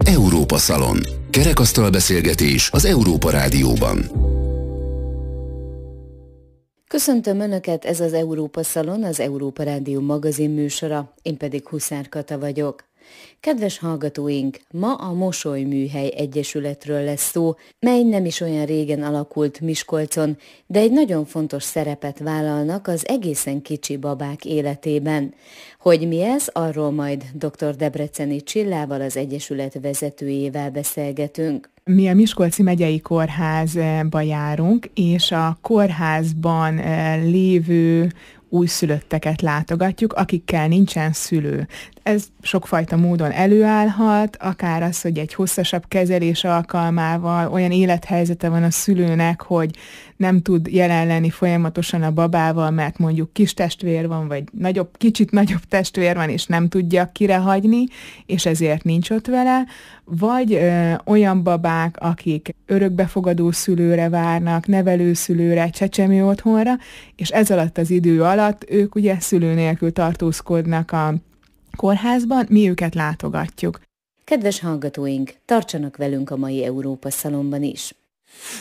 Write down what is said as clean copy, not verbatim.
Európa Szalon. Kerekasztal beszélgetés az Európa Rádióban. Köszöntöm Önöket, ez az Európa Szalon, az Európa Rádió magazin műsora, én pedig Huszár Kata vagyok. Kedves hallgatóink, ma a Mosolyműhely Egyesületről lesz szó, mely nem is olyan régen alakult Miskolcon, de egy nagyon fontos szerepet vállalnak az egészen kicsi babák életében. Hogy mi ez, arról majd dr. Debreceni Csillával, az Egyesület vezetőjével beszélgetünk. Mi a Miskolci Megyei Kórházba járunk, és a kórházban lévő újszülötteket látogatjuk, akikkel nincsen szülő. Ez sokfajta módon előállhat, akár az, hogy egy hosszasabb kezelés alkalmával olyan élethelyzete van a szülőnek, hogy nem tud jelen lenni folyamatosan a babával, mert mondjuk kis testvér van, vagy kicsit nagyobb testvér van, és nem tudja kirehagyni, és ezért nincs ott vele, vagy olyan babák, akik örökbefogadó szülőre várnak, nevelőszülőre, csecsemő otthonra, és ez alatt az idő alatt ők ugye szülő nélkül tartózkodnak a kórházban, mi őket látogatjuk. Kedves hallgatóink, tartsanak velünk a mai Európa Szalonban is!